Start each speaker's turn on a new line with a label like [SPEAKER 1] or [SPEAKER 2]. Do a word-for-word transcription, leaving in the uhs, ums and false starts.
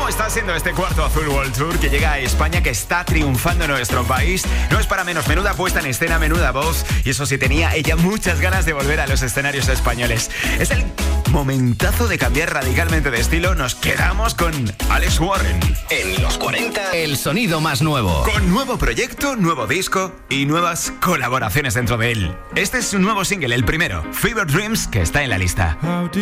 [SPEAKER 1] ¿Cómo está siendo este cuarto Azul World Tour que llega a España, que está triunfando en nuestro país? No es para menos, menuda puesta en escena, menuda voz. Y eso sí, tenía ella muchas ganas de volver a los escenarios españoles. Es el momentazo de cambiar radicalmente de estilo. Nos quedamos con Alex Warren.
[SPEAKER 2] En los cuarenta, el sonido más nuevo.
[SPEAKER 1] Con nuevo proyecto, nuevo disco y nuevas colaboraciones dentro de él. Este es su nuevo single, el primero, Fever Dreams, que está en la lista.